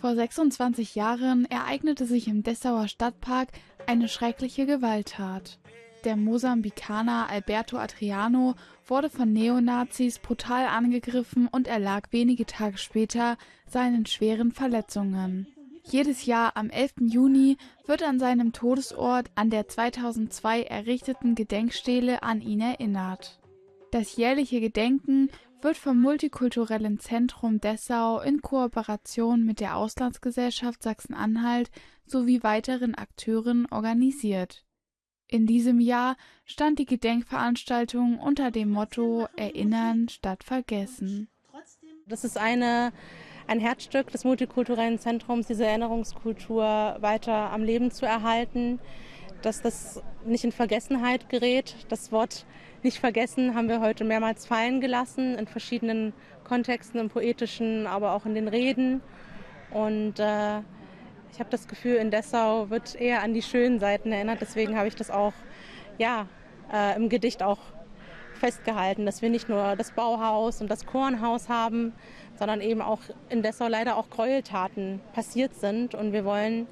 Vor 26 Jahren ereignete sich im Dessauer Stadtpark eine schreckliche Gewalttat. Der Mosambikaner Alberto Adriano wurde von Neonazis brutal angegriffen und erlag wenige Tage später seinen schweren Verletzungen. Jedes Jahr am 11. Juni wird an seinem Todesort an der 2002 errichteten Gedenkstele an ihn erinnert. Das jährliche Gedenken wird vom Multikulturellen Zentrum Dessau in Kooperation mit der Auslandsgesellschaft Sachsen-Anhalt sowie weiteren Akteuren organisiert. In diesem Jahr stand die Gedenkveranstaltung unter dem Motto Erinnern statt Vergessen. Das ist ein Herzstück des Multikulturellen Zentrums, diese Erinnerungskultur weiter am Leben zu erhalten, dass das nicht in Vergessenheit gerät. Das Wort nicht vergessen haben wir heute mehrmals fallen gelassen, in verschiedenen Kontexten, im Poetischen, aber auch in den Reden. Und ich habe das Gefühl, in Dessau wird eher an die schönen Seiten erinnert. Deswegen habe ich das auch im Gedicht auch festgehalten, dass wir nicht nur das Bauhaus und das Kornhaus haben, sondern eben auch in Dessau leider auch Gräueltaten passiert sind. Und wir wollen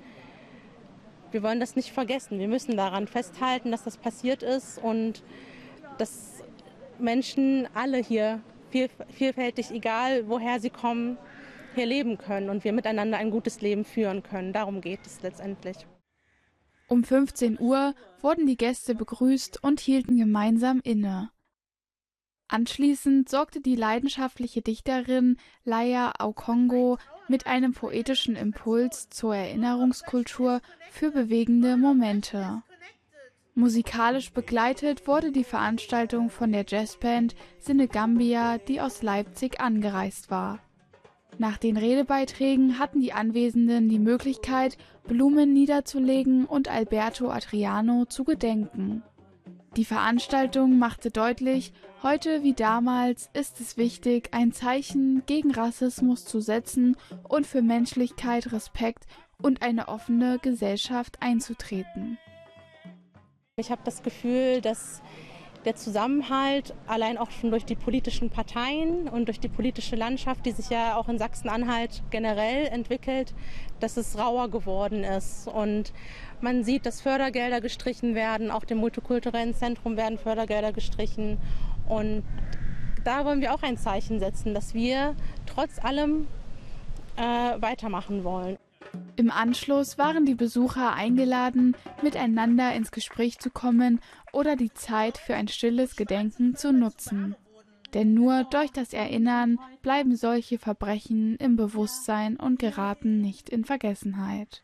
das nicht vergessen. Wir müssen daran festhalten, dass das passiert ist und dass Menschen alle hier vielfältig, egal woher sie kommen, hier leben können und wir miteinander ein gutes Leben führen können. Darum geht es letztendlich. Um 15 Uhr wurden die Gäste begrüßt und hielten gemeinsam inne. Anschließend sorgte die leidenschaftliche Dichterin Laia Aukongo mit einem poetischen Impuls zur Erinnerungskultur für bewegende Momente. Musikalisch begleitet wurde die Veranstaltung von der Jazzband Sinegambia, die aus Leipzig angereist war. Nach den Redebeiträgen hatten die Anwesenden die Möglichkeit, Blumen niederzulegen und Alberto Adriano zu gedenken. Die Veranstaltung machte deutlich, heute wie damals ist es wichtig, ein Zeichen gegen Rassismus zu setzen und für Menschlichkeit, Respekt und eine offene Gesellschaft einzutreten. Ich habe das Gefühl, dass der Zusammenhalt allein auch schon durch die politischen Parteien und durch die politische Landschaft, die sich ja auch in Sachsen-Anhalt generell entwickelt, dass es rauer geworden ist. Und man sieht, dass Fördergelder gestrichen werden, auch dem Multikulturellen Zentrum werden Fördergelder gestrichen. Und da wollen wir auch ein Zeichen setzen, dass wir trotz allem weitermachen wollen. Im Anschluss waren die Besucher eingeladen, miteinander ins Gespräch zu kommen oder die Zeit für ein stilles Gedenken zu nutzen. Denn nur durch das Erinnern bleiben solche Verbrechen im Bewusstsein und geraten nicht in Vergessenheit.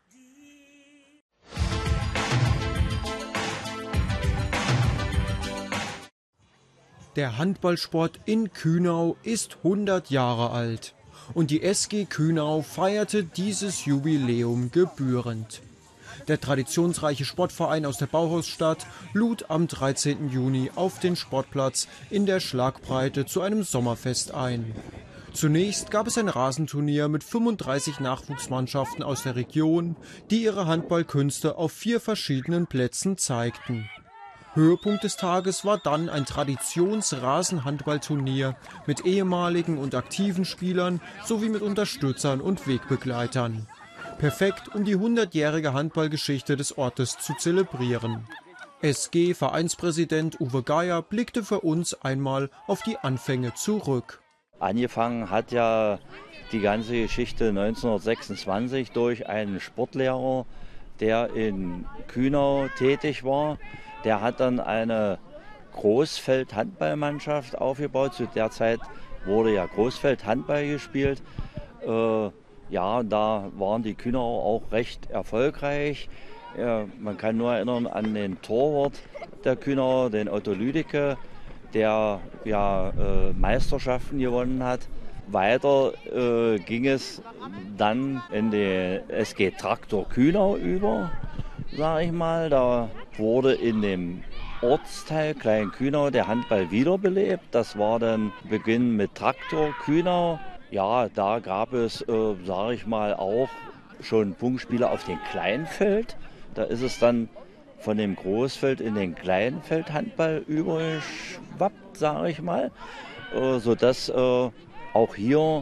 Der Handballsport in Kühnau ist 100 Jahre alt. Und die SG Kühnau feierte dieses Jubiläum gebührend. Der traditionsreiche Sportverein aus der Bauhausstadt lud am 13. Juni auf den Sportplatz in der Schlagbreite zu einem Sommerfest ein. Zunächst gab es ein Rasenturnier mit 35 Nachwuchsmannschaften aus der Region, die ihre Handballkünste auf 4 verschiedenen Plätzen zeigten. Höhepunkt des Tages war dann ein Traditionsrasenhandballturnier mit ehemaligen und aktiven Spielern sowie mit Unterstützern und Wegbegleitern. Perfekt, um die 100-jährige Handballgeschichte des Ortes zu zelebrieren. SG-Vereinspräsident Uwe Geier blickte für uns einmal auf die Anfänge zurück. Angefangen hat ja die ganze Geschichte 1926 durch einen Sportlehrer, der in Kühnau tätig war. Der hat dann eine Großfeld-Handballmannschaft aufgebaut. Zu der Zeit wurde ja Großfeld-Handball gespielt. Da waren die Kühnauer auch recht erfolgreich. Man kann nur erinnern an den Torwart der Kühnauer, den Otto Lüdecke, der Meisterschaften gewonnen hat. Weiter ging es dann in die SG Traktor Kühnau über, sage ich mal. Da wurde in dem Ortsteil Klein-Kühnau der Handball wiederbelebt. Das war dann Beginn mit Traktor Kühnau. Ja, da gab es, sage ich mal, auch schon Punktspiele auf dem Kleinfeld. Da ist es dann von dem Großfeld in den Kleinfeld-Handball übergeschwappt, sage ich mal, sodass auch hier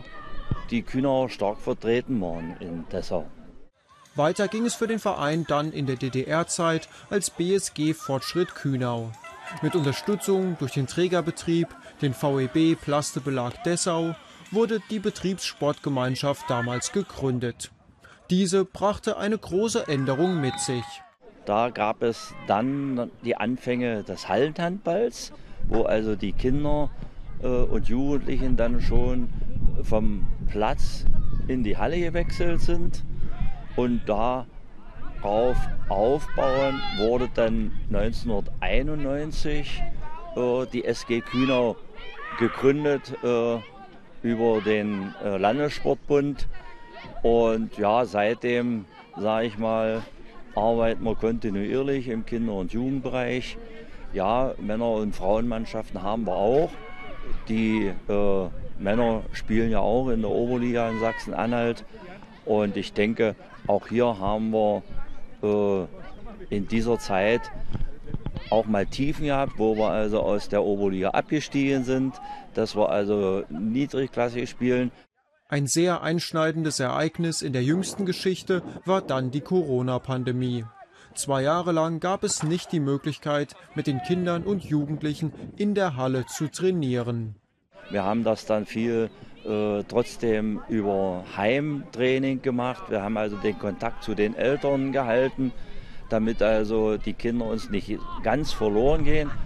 die Kühnauer stark vertreten waren in Dessau. Weiter ging es für den Verein dann in der DDR-Zeit als BSG Fortschritt Kühnau. Mit Unterstützung durch den Trägerbetrieb, den VEB Plastebelag Dessau, wurde die Betriebssportgemeinschaft damals gegründet. Diese brachte eine große Änderung mit sich. Da gab es dann die Anfänge des Hallenhandballs, wo also die Kinder und Jugendlichen dann schon vom Platz in die Halle gewechselt sind. Und darauf aufbauend wurde dann 1991 die SG Kühnau gegründet über den Landessportbund. Und ja, seitdem, sage ich mal, arbeiten wir kontinuierlich im Kinder- und Jugendbereich. Ja, Männer- und Frauenmannschaften haben wir auch. Die Männer spielen ja auch in der Oberliga in Sachsen-Anhalt. Und ich denke, auch hier haben wir in dieser Zeit auch mal Tiefen gehabt, wo wir also aus der Oberliga abgestiegen sind, dass wir also niedrigklassig spielen. Ein sehr einschneidendes Ereignis in der jüngsten Geschichte war dann die Corona-Pandemie. 2 Jahre lang gab es nicht die Möglichkeit, mit den Kindern und Jugendlichen in der Halle zu trainieren. Wir haben das dann viel trotzdem über Heimtraining gemacht. Wir haben also den Kontakt zu den Eltern gehalten, damit also die Kinder uns nicht ganz verloren gehen.